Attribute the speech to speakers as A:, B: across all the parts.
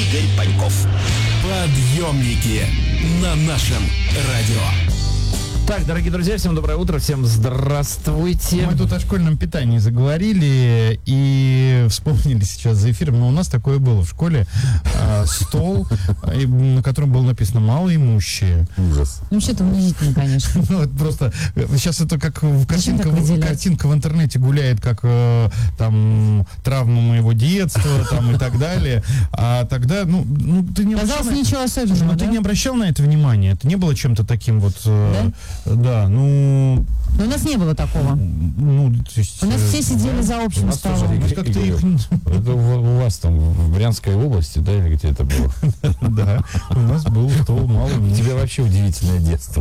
A: Игорь Паньков.
B: Подъемники на нашем радио.
C: Так, дорогие друзья, всем доброе утро, всем здравствуйте.
D: Мы тут о школьном питании заговорили и вспомнили сейчас за эфиром, но у нас такое было в школе. Стол, на котором было написано «малоимущие».
C: Ужас.
E: Ну, вообще-то унизительно, конечно.
D: Ну, это просто... Сейчас это как картинка в интернете гуляет, как там травма моего детства там, и так далее. А тогда, ты не...
E: Казалось, ничего особенного,
D: но ты не обращал на это внимания? Это не было чем-то таким вот... Да,
E: но у нас не было такого.
D: То есть,
E: у нас все сидели за общим столом.
C: Это у вас там в Брянской области, да, или где это было?
D: Да, у нас был стол малый.
C: У тебя вообще удивительное детство.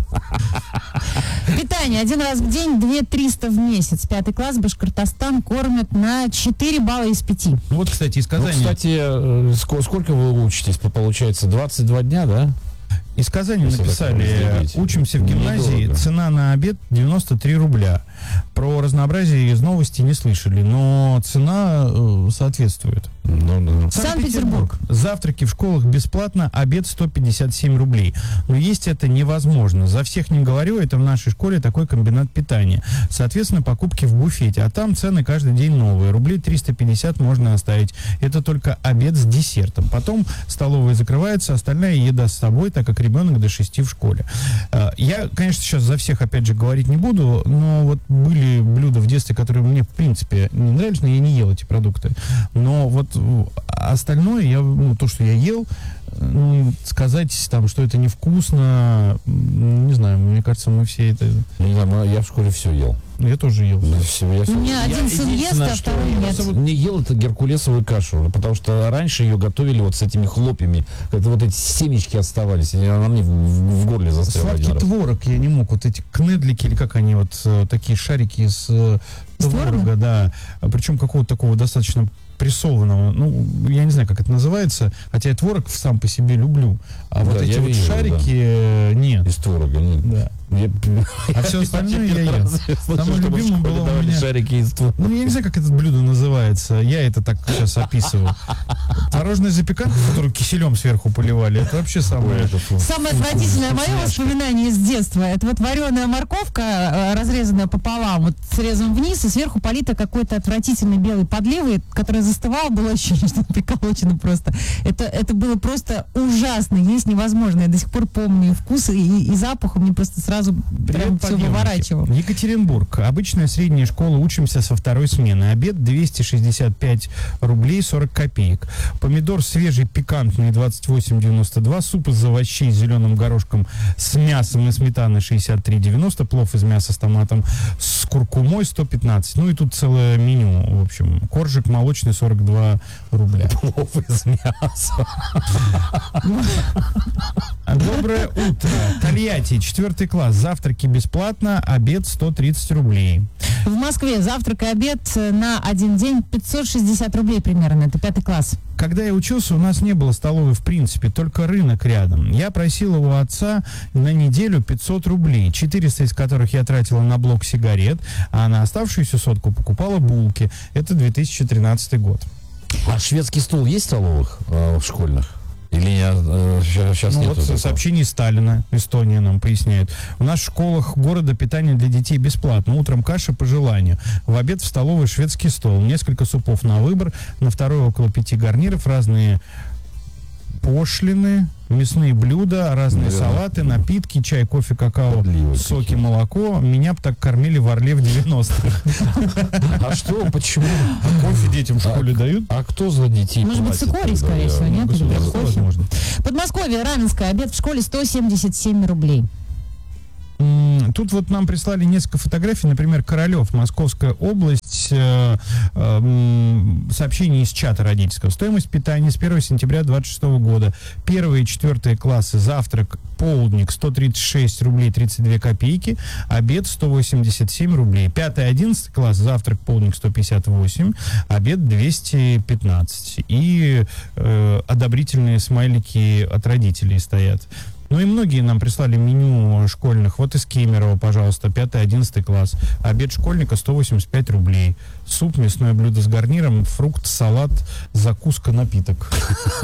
E: Питание. 1 раз в день, 2300 в месяц. 5 класс, Башкортостан кормят на 4 балла из 5.
D: Вот, кстати, из Казани.
C: Кстати, сколько вы учитесь? Получается, 22 дня, да?
D: Из Казани написали, учимся в гимназии, недорого. Цена на обед 93 рубля. Про разнообразие из новостей не слышали, но цена соответствует.
E: Санкт-Петербург.
D: Завтраки в школах бесплатно, обед 157 рублей. Но есть это невозможно. За всех не говорю, это в нашей школе такой комбинат питания. Соответственно, покупки в буфете. А там цены каждый день новые. Рублей 350 можно оставить. Это только обед с десертом. Потом столовая закрывается, остальная еда с собой, так как ребенок до 6 в школе. Я, конечно, сейчас за всех, опять же, говорить не буду, но вот были блюда в детстве, которые мне, в принципе, не нравились, но я не ел эти продукты. Но вот остальное, то, что я ел, сказать, там, что это невкусно, не знаю, мне кажется, мы все это...
C: Не знаю, я в школе все ел.
D: Я тоже ел.
E: У меня один сын ест, а второй нет.
C: Не ел это геркулесовую кашу, потому что раньше ее готовили вот с этими хлопьями. Это вот эти семечки оставались, и она мне в горле застряла.
D: Сладкий творог я не мог. Вот эти кнедлики, или как они, вот такие шарики из творога, да. Причем какого-то такого достаточно прессованного. Я не знаю, как это называется, хотя я творог сам по себе люблю. А вот эти вот шарики нет.
C: Из творога нет.
D: Да. А все остальное я ел. Самое любимое было у меня...
C: шарики из творога.
D: Я не знаю, как это блюдо называется. Я это так сейчас описываю. Творожная запеканка, которую киселем сверху поливали, это вообще самое...
E: Самое отвратительное мое воспоминание из детства. Это вот вареная морковка, разрезанная пополам, вот срезом вниз, и сверху полита какой-то отвратительной белой подливой, которая застывала, было ощущение, что приколочено просто. Это было просто ужасно, есть невозможно. Я до сих пор помню и вкус, и запах, мне просто сразу прям все выворачивал.
D: Екатеринбург. Обычная средняя школа, учимся со второй смены. Обед 265 рублей 40 копеек. Помидор свежий, пикантный 28,92. Суп из овощей с зеленым горошком с мясом и сметаной 63,90. Плов из мяса с томатом с куркумой 115. И тут целое меню. В общем, коржик молочный 42 рубля.
C: Плов из мяса.
D: Доброе утро. Тольятти, 4 класс. Завтраки бесплатно, обед 130 рублей.
E: В Москве завтрак и обед на один день 560 рублей примерно. Это 5 класс.
D: Когда я учился, у нас не было столовой в принципе, только рынок рядом. Я просил у отца на неделю 500 рублей, 400 из которых я тратила на блок сигарет, а на оставшуюся сотку покупала булки. Это 2013 год.
C: А шведский стол есть в столовых школьных? Или сейчас нет?
D: Вот сообщение Сталина, Эстония нам поясняет. У нас в школах города питание для детей бесплатно. Утром каша по желанию. В обед в столовой шведский стол. Несколько супов на выбор. На второй около 5 гарниров. Разные пошлины, мясные блюда, разные салаты, напитки, чай, кофе, какао, соки, молоко. Меня бы так кормили в Орле в 90-х.
C: А что? Почему?
D: Кофе детям в школе дают?
C: А кто за детей
E: платит? Может быть, цикорий, скорее всего, нет?
D: Возможно.
E: Подмосковье, Раменское, обед в школе 177 рублей.
D: Тут вот нам прислали несколько фотографий, например, Королев, Московская область, сообщение из чата родительского. Стоимость питания с 1 сентября 2026 года. 1 и 4 классы, завтрак, полдник 136 рублей 32 копейки, обед 187 рублей. 5 и 11 класс, завтрак, полдник 158, обед 215. И одобрительные смайлики от родителей стоят. Ну и многие нам прислали меню школьных. Вот из Кемерово, пожалуйста, 5-11 класс. Обед школьника 185 рублей. Суп, мясное блюдо с гарниром, фрукт, салат, закуска, напиток.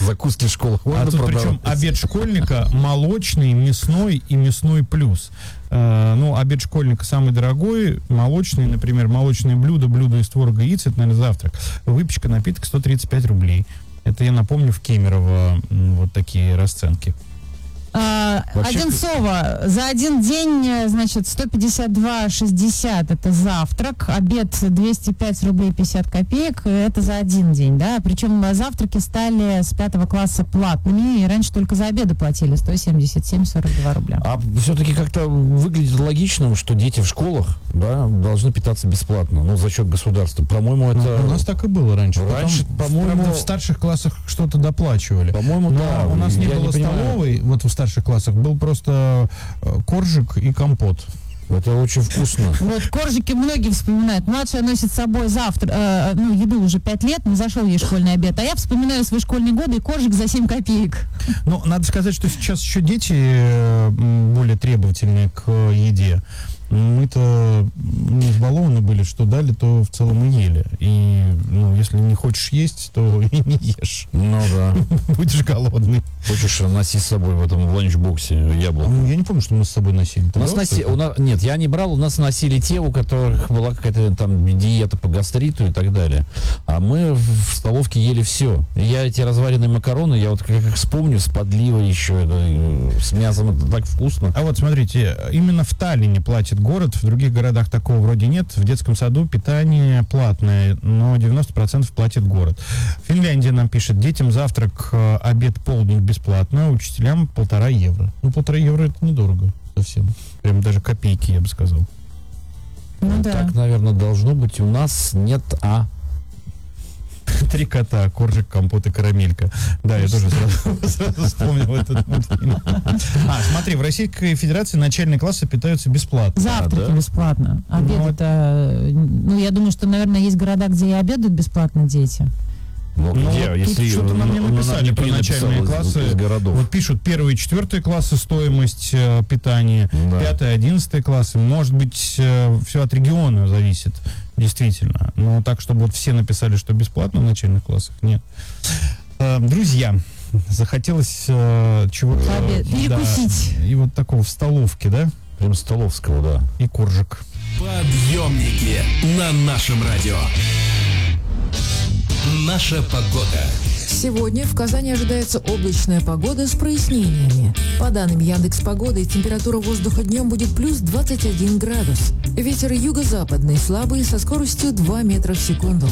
C: закуски в школах можно
D: А тут причем
C: продавать?
D: обед школьника молочный, мясной и мясной плюс. Ну, обед школьника самый дорогой, молочный, например, молочное блюдо из творога и яиц, это, наверное, завтрак. Выпечка, напиток 135 рублей. Это, я напомню, в Кемерово вот такие расценки.
C: Вообще-
E: Одинцово за один день, значит, 152,60 это завтрак, обед 205 рублей 50 копеек, это за один день, да, причем завтраки стали с 5 класса платными, и раньше только за обеды платили 177,42 рубля.
C: А все-таки как-то выглядит логичным, что дети в школах, да, должны питаться бесплатно, ну, за счет государства. По-моему, это...
D: У нас так и было раньше.
C: Раньше,
D: Потом,
C: по-моему-
D: правда, в старших классах что-то доплачивали.
C: По-моему,
D: Но
C: да.
D: у нас не
C: Я
D: было
C: понимаю.
D: столовой, вот в старших классах был просто коржик и компот.
C: Это очень вкусно.
E: Вот коржики многие вспоминают. Младшая носит с собой еду уже 5 лет, не зашел ей школьный обед. А я вспоминаю свои школьные годы и коржик за 7 копеек.
D: Ну, надо сказать, что сейчас еще дети более требовательные к еде. Мы-то не избалованы были, что дали, то в целом и ели. И, ну, если не хочешь есть, то и не ешь.
C: Ну да.
D: Будешь голодный.
C: Хочешь, носи с собой в этом ланчбоксе яблоко.
D: Ну, я не помню, что мы с собой носили. Ты
C: У нас
D: брал что-то?
C: Нет, я не брал, у нас носили те, у которых была какая-то там диета по гастриту и так далее. А мы в столовке ели все. Я эти разваренные макароны, я вот как вспомню, с подливой еще, с мясом, это так вкусно.
D: А вот смотрите, именно в Таллине платит город, в других городах такого вроде нет. В детском саду питание платное, но 90% платит город. Финляндия нам пишет, детям завтрак, обед, полдник бесплатно, учителям 1,5 евро. Ну, 1,5 евро это недорого совсем. Прям даже копейки, я бы сказал.
E: Ну да.
C: Так, наверное, должно быть. У нас нет,
D: 3 кота, коржик, компот и карамелька. Да, я тоже сразу вспомнил этот мультфильм. Смотри, в Российской Федерации начальные классы питаются бесплатно.
E: Завтраки
C: да?
E: бесплатно. Обед
D: Ну,
E: это... Ну, я думаю, что, наверное, есть города, где и обедают бесплатно дети.
C: Ну,
D: Ну,
C: где?
D: вот
C: Если
D: тут что-то нам не написали про
C: не
D: начальные
C: написал
D: классы.
C: из городов.
D: Вот пишут 1 и 4 классы стоимость питания,
C: Да.
D: 5 и 11 классы. Может быть, все от региона зависит, действительно. Но так, чтобы вот все написали, что бесплатно в начальных классах, нет. Друзья, захотелось чего-то...
E: Перекусить.
D: И вот такого в столовке, да?
C: Прям Столовского, да.
D: И коржик.
B: Подъемники на нашем радио. Наша погода.
A: Сегодня в Казани ожидается облачная погода с прояснениями. По данным Яндекс.Погоды, температура воздуха днем будет плюс 21 градус. Ветер юго-западный, слабый, со скоростью 2 метра в секунду.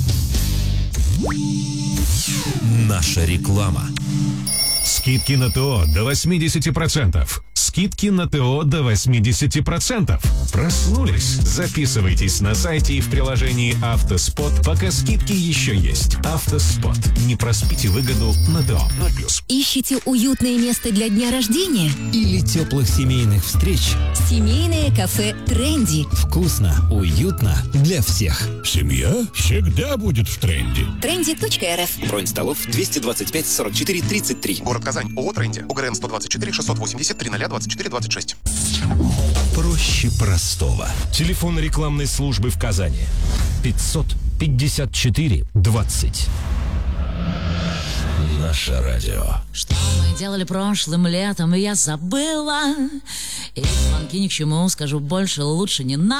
B: Наша реклама.
F: Скидки на ТО до 80%. Скидки на ТО до 80%. Проснулись? Записывайтесь на сайте и в приложении «Автоспот», пока скидки еще есть. «Автоспот». Не проспите выгоду на ТО. 0+.
G: Ищете уютное место для дня рождения?
H: Или теплых семейных встреч.
G: Семейное кафе «Тренди».
H: Вкусно, уютно для всех.
B: Семья всегда будет в тренде.
G: Trendy.rf.
H: Бронь столов 225 44 33.
I: Город Казань. ООО «Тренди». УГРН 124 680 0024 26.
B: Проще простого.
F: Телефон рекламной службы в Казани. 554 20.
B: Наше радио.
J: Что мы делали прошлым летом, я забыла. И звонки ни к чему, скажу больше, лучше не надо.